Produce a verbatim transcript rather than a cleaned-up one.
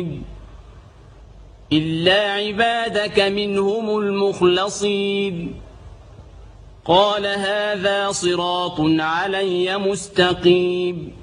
الدين إلا عبادك منهم المخلصين قال هذا صراط علي مستقيم